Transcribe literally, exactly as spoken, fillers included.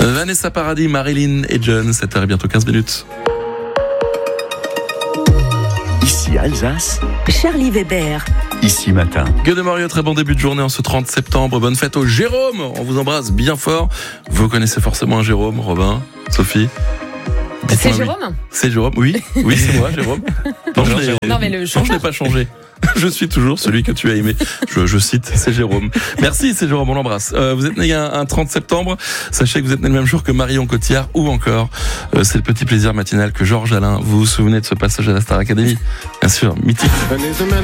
Vanessa Paradis, Marilyn et John, sept heures et bientôt quinze minutes. Ici Alsace, Charlie Weber. Ici Matin. Gueux de Mario, très bon début de journée en ce trente septembre. Bonne fête au Jérôme. On vous embrasse bien fort. Vous connaissez forcément un Jérôme, Robin, Sophie. C'est Dites-moi oui. Jérôme ? C'est Jérôme, oui. Oui, c'est moi, Jérôme. Non, je n'ai, Non, mais le non, je chanteur. n'ai pas changé. Je suis toujours celui que tu as aimé. Je, je cite, c'est Jérôme. Merci, c'est Jérôme, on l'embrasse. Euh, vous êtes né un, un trente septembre. Sachez que vous êtes né le même jour que Marion Cotillard ou encore, euh, c'est le petit plaisir matinal que Georges Alain. Vous vous souvenez de ce passage à la Star Academy ? Bien sûr, mythique.